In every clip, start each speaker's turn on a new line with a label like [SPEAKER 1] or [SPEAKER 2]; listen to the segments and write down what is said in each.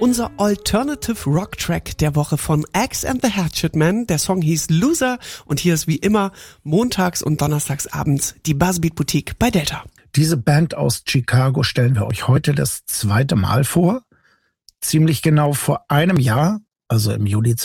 [SPEAKER 1] unser Alternative Rock Track der Woche von Axe and the Hatchet Men. Der Song hieß Loser und hier ist wie immer montags und donnerstags abends die Buzzbeat Boutique bei Delta.
[SPEAKER 2] Diese Band aus Chicago stellen wir euch heute das zweite Mal vor. Ziemlich genau vor einem Jahr, also im Juli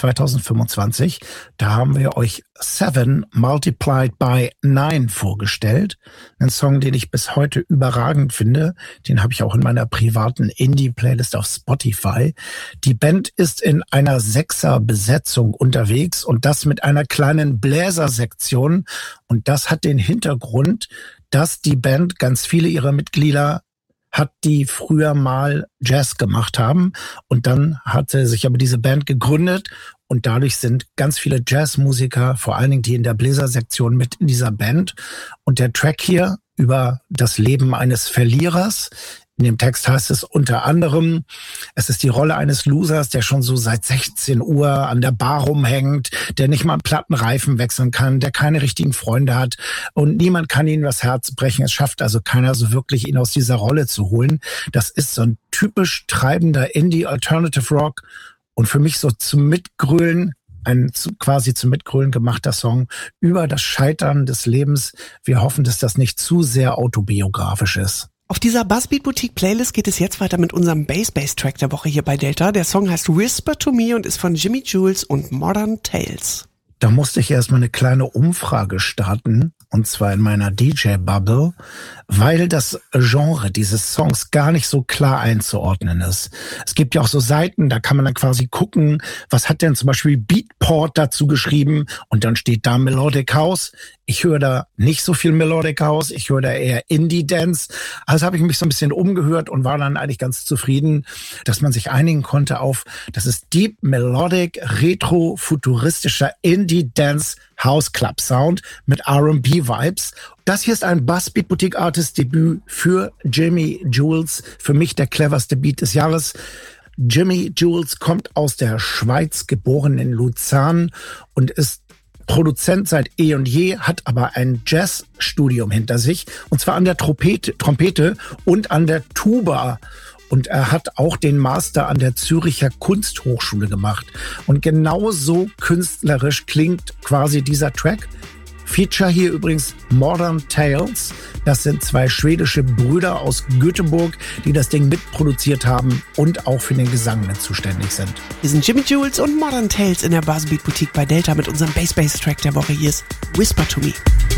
[SPEAKER 2] 2025, da haben wir euch 7 multiplied by 9 vorgestellt. Ein Song, den ich bis heute überragend finde. Den habe ich auch in meiner privaten Indie-Playlist auf Spotify. Die Band ist in einer 6er-Besetzung unterwegs und das mit einer kleinen Bläsersektion. Und das hat den Hintergrund, dass die Band ganz viele ihrer Mitglieder hat, die früher mal Jazz gemacht haben. Und dann hatte sich aber diese Band gegründet und dadurch sind ganz viele Jazzmusiker, vor allen Dingen die in der Bläsersektion mit in dieser Band. Und der Track hier über das Leben eines Verlierers. In dem Text heißt es unter anderem, es ist die Rolle eines Losers, der schon so seit 16 Uhr an der Bar rumhängt, der nicht mal einen Plattenreifen wechseln kann, der keine richtigen Freunde hat und niemand kann ihm das Herz brechen. Es schafft also keiner so wirklich, ihn aus dieser Rolle zu holen. Das ist so ein typisch treibender Indie-Alternative Rock und für mich so zum Mitgrölen, ein quasi zum Mitgrölen gemachter Song über das Scheitern des Lebens. Wir hoffen, dass das nicht zu sehr autobiografisch ist.
[SPEAKER 1] Auf dieser Buzzbeat Boutique Playlist geht es jetzt weiter mit unserem Bass-Track der Woche hier bei Delta. Der Song heißt Whisper to Me und ist von Jimmy Jules und Modern Tales.
[SPEAKER 2] Da musste ich erstmal eine kleine Umfrage starten, und zwar in meiner DJ-Bubble, weil das Genre dieses Songs gar nicht so klar einzuordnen ist. Es gibt ja auch so Seiten, da kann man dann quasi gucken, was hat denn zum Beispiel Beatport dazu geschrieben und dann steht da Melodic House. Ich höre da nicht so viel Melodic House, ich höre da eher Indie-Dance. Also habe ich mich so ein bisschen umgehört und war dann eigentlich ganz zufrieden, dass man sich einigen konnte auf, das ist Deep Melodic, Retro-Futuristischer Indie-Dance House Club Sound mit R&B-Vibes. Das hier ist ein Buzzbeat Boutique Artist Debüt für Jimmy Jules. Für mich der cleverste Beat des Jahres. Jimmy Jules kommt aus der Schweiz, geboren in Luzern und ist Produzent seit eh und je, hat aber ein Jazzstudium hinter sich, und zwar an der Trompete und an der Tuba. Und er hat auch den Master an der Züricher Kunsthochschule gemacht. Und genauso künstlerisch klingt quasi dieser Track. Feature hier übrigens Modern Tales. Das sind 2 schwedische Brüder aus Göteborg, die das Ding mitproduziert haben und auch für den Gesang mit zuständig sind.
[SPEAKER 1] Wir sind Jimmy Jules und Modern Tales in der Buzzbeat Boutique bei Delta mit unserem Bass-Track der Woche. Hier ist Whisper to Me.